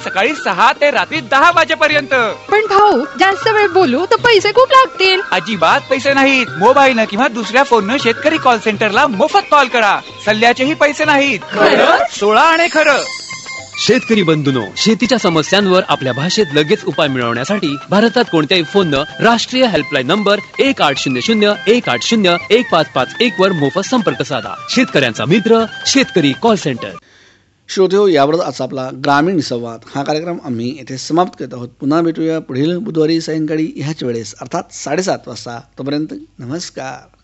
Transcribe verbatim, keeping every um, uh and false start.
सकाळी सहा ते रात्री दहा वाजेपर्यंत. पण भाऊ, जास्त वेळ बोलू तर पैसे खूप लागतील. अजिबात पैसे नाहीत. मोबाईलनं किंवा दुसऱ्या फोननं शेतकरी कॉल सेंटरला मोफत कॉल करा. सल्ल्याचेही पैसे नाहीत. सोळा आणि खरं. शेतकरी बंधूंनो, शेतीच्या समस्यांवर आपल्या भाषेत लगेच उपाय मिळवण्यासाठी भारतात कोणत्याही फोननं राष्ट्रीय हेल्पलाईन नंबर एक आठ शून्य शून्य एक आठ शून्य एक पाच पाच एक वर मोफत संपर्क साधा. शेतकऱ्यांचा मित्र शेतकरी कॉल सेंटर. श्रोतेहो, यावरच आज आपला ग्रामीण संवाद हा कार्यक्रम आम्ही येथे समाप्त करत आहोत. पुन्हा भेटूया पुढील बुधवारी सायंकाळी ह्याच वेळेस, अर्थात साडेसात वाजता. तोपर्यंत नमस्कार.